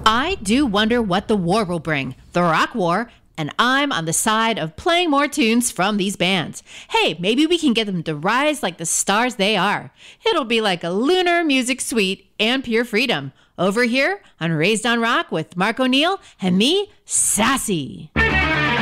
I do wonder what the war will bring. The Rock War. And I'm on the side of playing more tunes from these bands. Hey, maybe we can get them to rise like the stars they are. It'll be like a lunar music suite and pure freedom. Over here on Raised on Rock with Mark O'Neill and me, Sassy.